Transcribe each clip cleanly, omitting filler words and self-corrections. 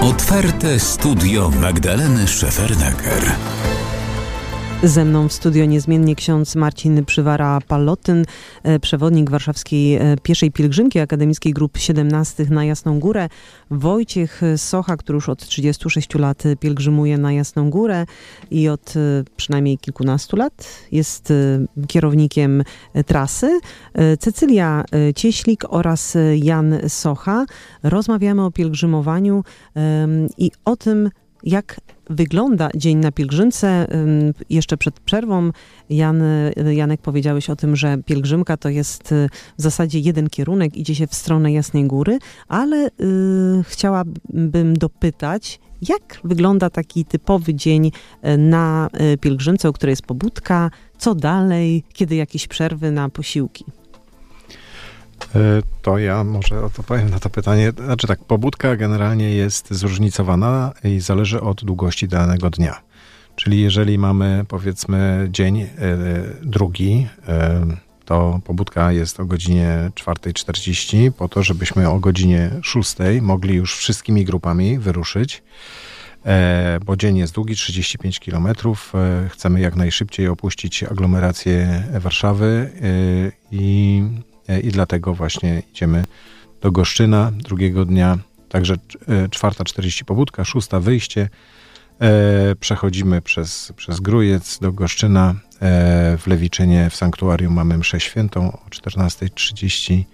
Otwarte studio Magdaleny Szefernaker. Ze mną w studio niezmiennie ksiądz Marcin Przywara-Pallotyn, przewodnik warszawskiej pieszej pielgrzymki Akademickiej Grup 17 na Jasną Górę. Wojciech Socha, który już od 36 lat pielgrzymuje na Jasną Górę i od przynajmniej kilkunastu lat jest kierownikiem trasy. Cecylia Cieślik oraz Jan Socha. Rozmawiamy o pielgrzymowaniu i o tym, jak wygląda dzień na pielgrzymce. Jeszcze przed przerwą Janek powiedziałeś o tym, że pielgrzymka to jest w zasadzie jeden kierunek, idzie się w stronę Jasnej Góry, ale chciałabym dopytać, jak wygląda taki typowy dzień na pielgrzymce, o której jest pobudka, co dalej, kiedy jakieś przerwy na posiłki? To ja może odpowiem na to pytanie. Znaczy tak, pobudka generalnie jest zróżnicowana i zależy od długości danego dnia. Czyli jeżeli mamy, powiedzmy, dzień drugi, to pobudka jest o godzinie 4:40 po to, żebyśmy o godzinie 6 mogli już wszystkimi grupami wyruszyć, bo dzień jest długi, 35 km. Chcemy jak najszybciej opuścić aglomerację Warszawy i dlatego właśnie idziemy do Goszczyna drugiego dnia. Także 4:40 pobudka, 6 wyjście. Przechodzimy przez Grójec do Goszczyna. W Lewiczynie w sanktuarium mamy mszę świętą o 14:30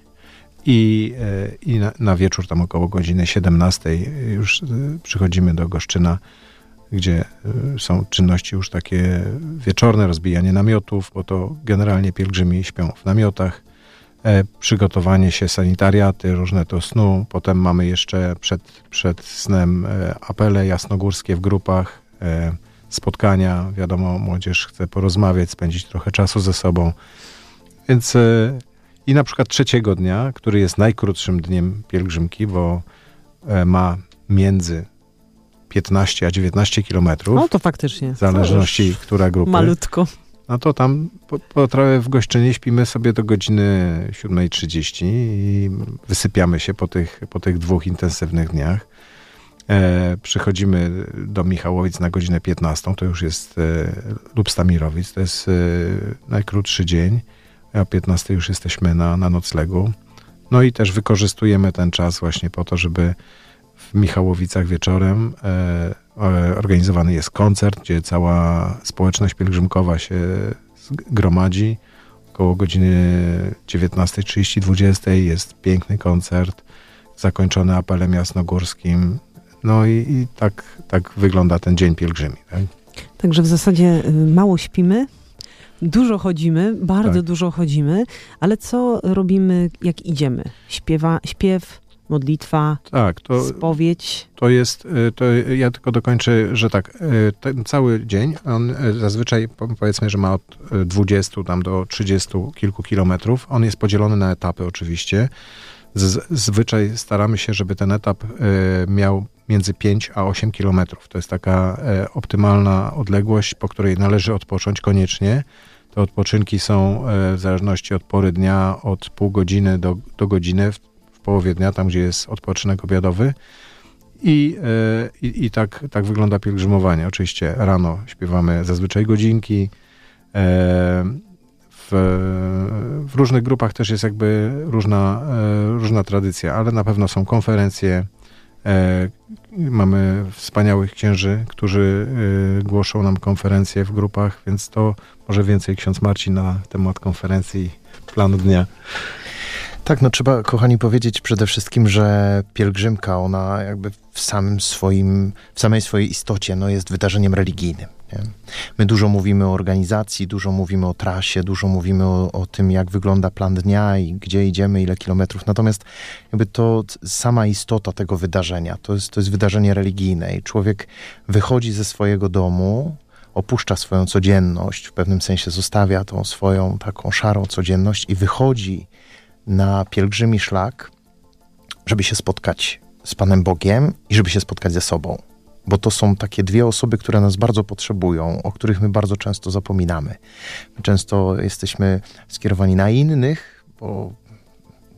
i na wieczór tam około godziny 17 już przychodzimy do Goszczyna, gdzie są czynności już takie wieczorne, rozbijanie namiotów, bo to generalnie pielgrzymi śpią w namiotach. Przygotowanie się, sanitariaty, różne to snu. Potem mamy jeszcze przed snem apele jasnogórskie w grupach, spotkania. Wiadomo, młodzież chce porozmawiać, spędzić trochę czasu ze sobą. Więc i na przykład trzeciego dnia, który jest najkrótszym dniem pielgrzymki, bo ma między 15 a 19 kilometrów. No to faktycznie. W zależności, która grupa. Malutko. No to tam w Goszczynie śpimy sobie do godziny 7:30 i wysypiamy się po tych dwóch intensywnych dniach. Przychodzimy do Michałowic na godzinę 15, to już jest lub Stamirowic, to jest najkrótszy dzień. A o 15 już jesteśmy na noclegu. No i też wykorzystujemy ten czas właśnie po to, żeby w Michałowicach wieczorem organizowany jest koncert, gdzie cała społeczność pielgrzymkowa się gromadzi. Około godziny 19:30, 20 jest piękny koncert, zakończony apelem jasnogórskim. No i tak wygląda ten dzień pielgrzymi. Tak? Także w zasadzie mało śpimy, dużo chodzimy, bardzo dużo chodzimy, ale co robimy, jak idziemy? Śpiew, modlitwa, spowiedź. Ja tylko dokończę, że tak, ten cały dzień, on zazwyczaj powiedzmy, że ma od 20 tam do 30 kilku kilometrów. On jest podzielony na etapy oczywiście. Zazwyczaj staramy się, żeby ten etap miał między 5 a 8 kilometrów. To jest taka optymalna odległość, po której należy odpocząć koniecznie. Te odpoczynki są w zależności od pory dnia, od pół godziny do godziny, w połowie dnia, tam gdzie jest odpoczynek obiadowy. I tak wygląda pielgrzymowanie. Oczywiście rano śpiewamy zazwyczaj godzinki. W różnych grupach też jest jakby różna tradycja, ale na pewno są konferencje. Mamy wspaniałych księży, którzy głoszą nam konferencje w grupach, więc to może więcej ksiądz Marcin na temat konferencji, planu dnia. Tak, no trzeba, kochani, powiedzieć przede wszystkim, że pielgrzymka, ona jakby w samej swojej istocie, no jest wydarzeniem religijnym. Nie? My dużo mówimy o organizacji, dużo mówimy o trasie, dużo mówimy o tym, jak wygląda plan dnia i gdzie idziemy, ile kilometrów. Natomiast jakby to sama istota tego wydarzenia, to jest wydarzenie religijne i człowiek wychodzi ze swojego domu, opuszcza swoją codzienność, w pewnym sensie zostawia tą swoją taką szarą codzienność i wychodzi na pielgrzymi szlak, żeby się spotkać z Panem Bogiem i żeby się spotkać ze sobą. Bo to są takie dwie osoby, które nas bardzo potrzebują, o których my bardzo często zapominamy. My często jesteśmy skierowani na innych, bo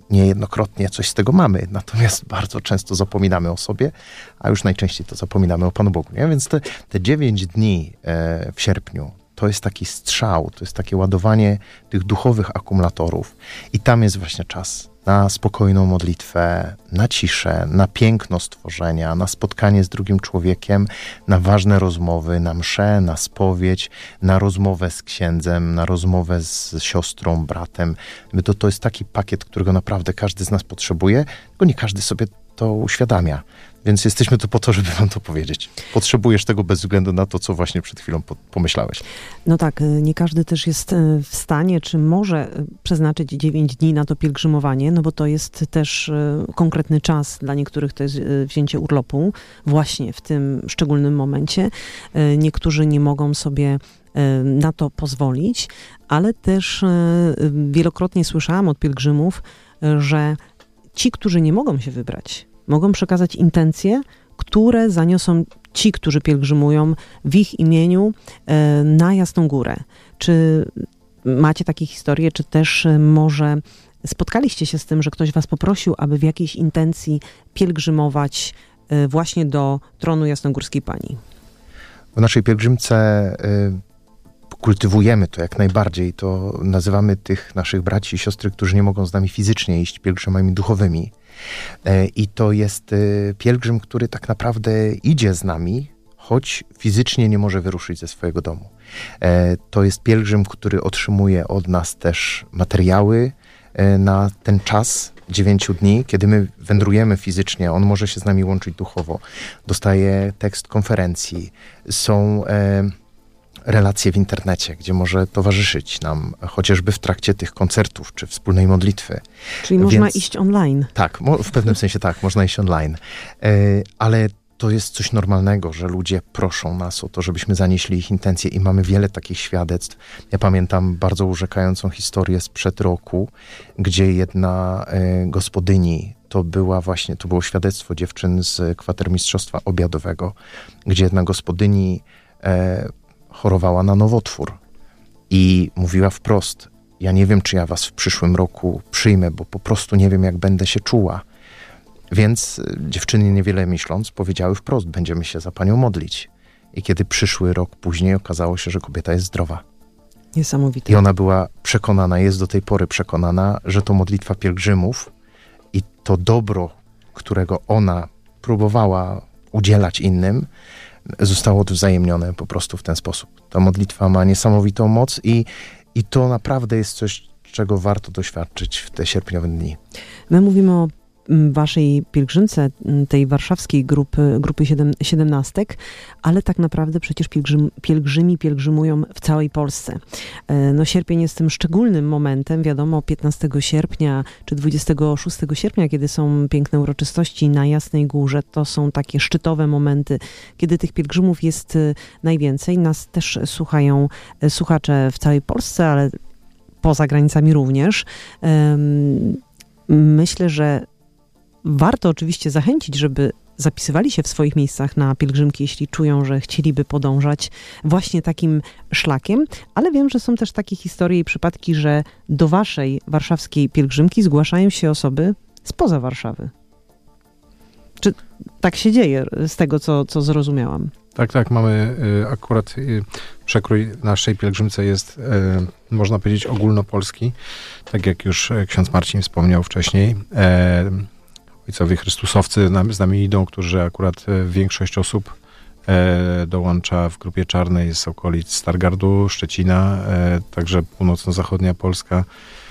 Niejednokrotnie coś z tego mamy, natomiast bardzo często zapominamy o sobie, a już najczęściej to zapominamy o Panu Bogu. Nie? Więc te 9 dni w sierpniu to jest taki strzał, to jest takie ładowanie tych duchowych akumulatorów i tam jest właśnie czas na spokojną modlitwę, na ciszę, na piękno stworzenia, na spotkanie z drugim człowiekiem, na ważne rozmowy, na mszę, na spowiedź, na rozmowę z księdzem, na rozmowę z siostrą, bratem. To jest taki pakiet, którego naprawdę każdy z nas potrzebuje, tylko nie każdy sobie to uświadamia. Więc jesteśmy tu po to, żeby wam to powiedzieć. Potrzebujesz tego bez względu na to, co właśnie przed chwilą pomyślałeś. No tak, nie każdy też jest w stanie, czy może przeznaczyć 9 dni na to pielgrzymowanie, no bo to jest też konkretny czas. Dla niektórych to jest wzięcie urlopu właśnie w tym szczególnym momencie. Niektórzy nie mogą sobie na to pozwolić, ale też wielokrotnie słyszałam od pielgrzymów, że ci, którzy nie mogą się wybrać, mogą przekazać intencje, które zaniosą ci, którzy pielgrzymują w ich imieniu na Jasną Górę. Czy macie takie historie, czy też może spotkaliście się z tym, że ktoś was poprosił, aby w jakiejś intencji pielgrzymować właśnie do tronu Jasnogórskiej Pani? W naszej pielgrzymce kultywujemy to jak najbardziej. To nazywamy tych naszych braci i siostry, którzy nie mogą z nami fizycznie iść, pielgrzymami duchowymi. I to jest pielgrzym, który tak naprawdę idzie z nami, choć fizycznie nie może wyruszyć ze swojego domu. To jest pielgrzym, który otrzymuje od nas też materiały na ten czas 9 dni, kiedy my wędrujemy fizycznie, on może się z nami łączyć duchowo. Dostaje tekst konferencji, są relacje w internecie, gdzie może towarzyszyć nam, chociażby w trakcie tych koncertów, czy wspólnej modlitwy. Czyli można iść online. Tak, w pewnym sensie tak, można iść online. Ale to jest coś normalnego, że ludzie proszą nas o to, żebyśmy zanieśli ich intencje i mamy wiele takich świadectw. Ja pamiętam bardzo urzekającą historię sprzed roku, gdzie jedna gospodyni, to było świadectwo dziewczyn z kwatermistrzostwa obiadowego, gdzie jedna gospodyni chorowała na nowotwór i mówiła wprost: ja nie wiem, czy ja was w przyszłym roku przyjmę, bo po prostu nie wiem, jak będę się czuła. Więc dziewczyny, niewiele myśląc, powiedziały wprost: będziemy się za panią modlić. I kiedy przyszły rok później, okazało się, że kobieta jest zdrowa. Niesamowite. I ona była przekonana, jest do tej pory przekonana, że to modlitwa pielgrzymów i to dobro, którego ona próbowała udzielać innym, zostało odwzajemnione po prostu w ten sposób. Ta modlitwa ma niesamowitą moc i to naprawdę jest coś, czego warto doświadczyć w te sierpniowe dni. My mówimy o waszej pielgrzymce, tej warszawskiej grupy 17, ale tak naprawdę przecież pielgrzymi pielgrzymują w całej Polsce. No sierpień jest tym szczególnym momentem, wiadomo, 15 sierpnia czy 26 sierpnia, kiedy są piękne uroczystości na Jasnej Górze, to są takie szczytowe momenty, kiedy tych pielgrzymów jest najwięcej. Nas też słuchają słuchacze w całej Polsce, ale poza granicami również. Myślę, że warto oczywiście zachęcić, żeby zapisywali się w swoich miejscach na pielgrzymki, jeśli czują, że chcieliby podążać właśnie takim szlakiem, ale wiem, że są też takie historie i przypadki, że do waszej warszawskiej pielgrzymki zgłaszają się osoby spoza Warszawy. Czy tak się dzieje z tego, co zrozumiałam? Tak, mamy akurat przekrój naszej pielgrzymce jest, można powiedzieć, ogólnopolski. Tak jak już ksiądz Marcin wspomniał wcześniej, ojcowie chrystusowcy z nami idą, którzy akurat większość osób dołącza w grupie czarnej z okolic Stargardu, Szczecina, także północno-zachodnia Polska.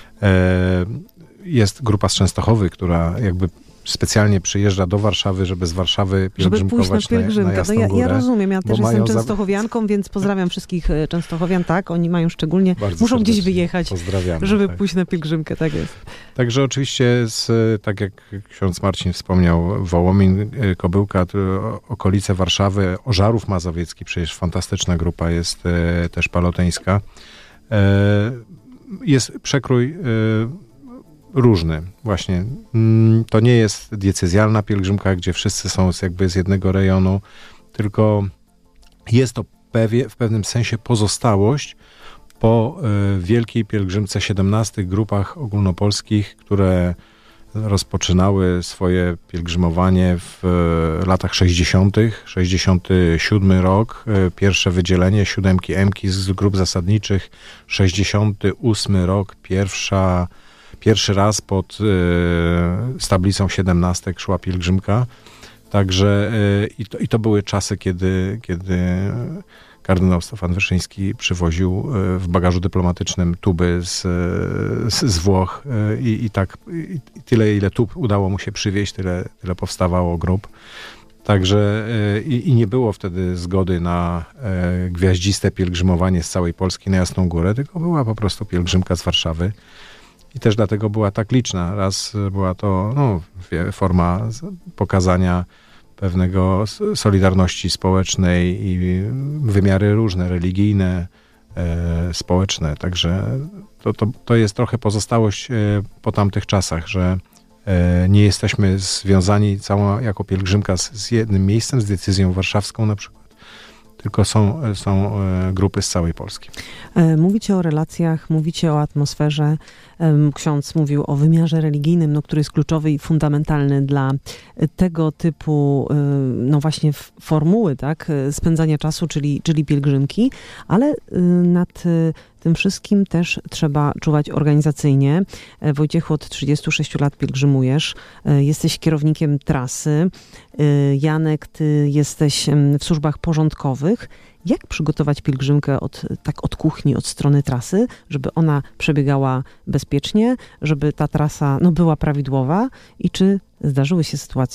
Jest grupa z Częstochowy, która jakby specjalnie przyjeżdża do Warszawy, żeby z Warszawy pielgrzymkować żeby pójść na pielgrzymkę. na Jasną Górę. Ja rozumiem, ja też jestem częstochowianką, więc pozdrawiam wszystkich częstochowian, tak, oni mają szczególnie, muszą gdzieś wyjechać, żeby pójść na pielgrzymkę, tak jest. Także oczywiście, tak jak ksiądz Marcin wspomniał, Wołomin, Kobyłka, okolice Warszawy, Ożarów Mazowiecki, przecież fantastyczna grupa jest też paloteńska. Jest przekrój różny, właśnie. To nie jest diecezjalna pielgrzymka, gdzie wszyscy są jakby z jednego rejonu, tylko jest to w pewnym sensie pozostałość po wielkiej pielgrzymce 17 grupach ogólnopolskich, które rozpoczynały swoje pielgrzymowanie w latach 60., 67 rok, pierwsze wydzielenie 7 Emki z grup zasadniczych, 68 rok, pierwszy raz pod tablicą 17 szła pielgrzymka. Także i to były czasy, kiedy kardynał Stefan Wyszyński przywoził w bagażu dyplomatycznym tuby z Włoch i tyle, ile tub udało mu się przywieźć, tyle powstawało grup. Także i nie było wtedy zgody na gwiaździste pielgrzymowanie z całej Polski na Jasną Górę, tylko była po prostu pielgrzymka z Warszawy. I też dlatego była tak liczna. Raz była to forma pokazania pewnego solidarności społecznej i wymiary różne, religijne, społeczne. Także to jest trochę pozostałość po tamtych czasach, że nie jesteśmy związani jako pielgrzymka z jednym miejscem, z decyzją warszawską na przykład, tylko są grupy z całej Polski. Mówicie o relacjach, mówicie o atmosferze. Ksiądz mówił o wymiarze religijnym, który jest kluczowy i fundamentalny dla tego typu, właśnie formuły, tak, spędzania czasu, czyli pielgrzymki, ale nad tym wszystkim też trzeba czuwać organizacyjnie. Wojciechu, od 36 lat pielgrzymujesz, jesteś kierownikiem trasy. Janek, ty jesteś w służbach porządkowych. Jak przygotować pielgrzymkę od kuchni, od strony trasy, żeby ona przebiegała bezpiecznie, żeby ta trasa była prawidłowa i czy zdarzyły się sytuacje,